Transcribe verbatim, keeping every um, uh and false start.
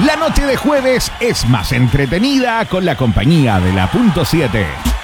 La noche de jueves es más entretenida con la compañía de la punto siete.